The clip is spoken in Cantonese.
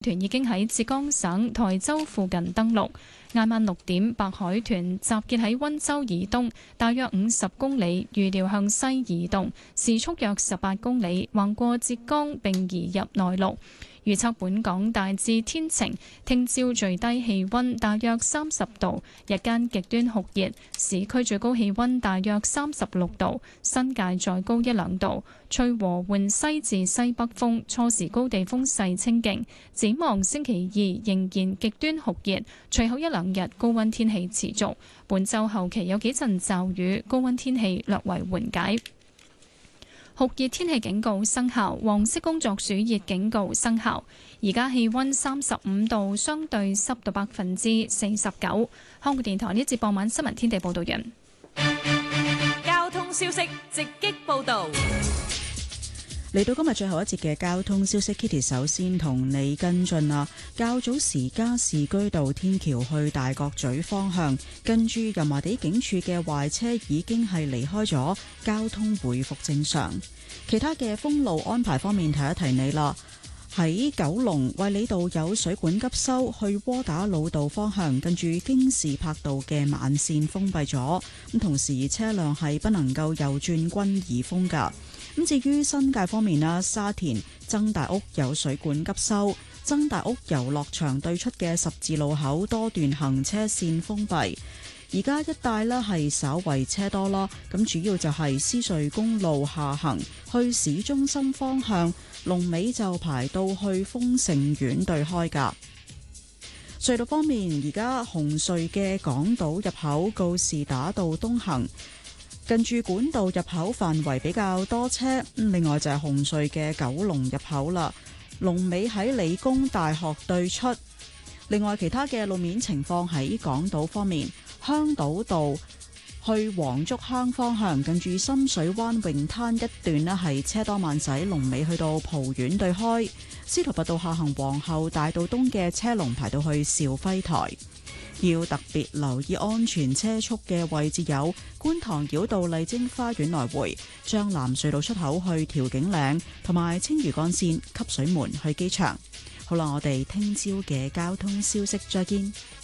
團已經喺浙江省台州附近登陸。挨晚6點，白海豚集結喺溫州以東大約50公里，預料向西移動，時速約18公里，橫過浙江並移入內陸。預測本港大致天晴，聽朝最低氣溫大約30度，日間極端酷熱，市區最高氣溫大約36度，新界再高1-2度，吹和緩西至西北風，初時高地風勢清勁。展望星期2仍然極端酷熱，隨後1-2日高溫天氣持續，本週後期有幾陣驟雨，高溫天氣略為緩解。酷熱天氣警告生效，黃色工作暑熱警告生效。而家氣溫35度，相對濕度49%。香港電台呢節傍晚新聞天地報道完。 交通消息直擊報道。 嚟到今日最後一節嘅交通消息 ，Kitty 首先同你跟進啦。較早時加士居道天橋去大角咀方向，跟住油麻地警署嘅壞車已經係離開咗，交通回復正常。其他嘅封路安排方面，提一提你啦。喺九龍衛理道有水管急修，去窩打老道方向，跟住京士柏道嘅慢線封閉咗，咁同時車輛係不能夠右轉軍怡峰噶。咁至於新界方面啦，沙田曾大屋有水管急修，曾大屋遊樂場對出嘅十字路口多段行車線封閉。而家一帶呢係稍為車多啦，咁主要就係獅隧公路下行去市中心方向，龍尾就排到去豐盛苑對開噶。隧道方面，而家紅隧嘅港島入口告士打道東行，近住管道入口範圍比較多車。另外就係紅隧嘅九龍入口啦，龍尾喺理工大學對出。另外其他嘅路面情況喺港島方面，香島道去黃竹坑方向，近住深水灣泳灘一段呢係車多慢駛，龍尾去到蒲苑對開。司徒拔道下行皇后大道東嘅車龍排到去肇輝台。要特別留意安全車速嘅位置有觀塘繞道麗晶花園來回、將藍隧道出口去調景嶺，同埋青嶼幹線汲水門去機場。好啦，我哋聽朝嘅交通消息再見。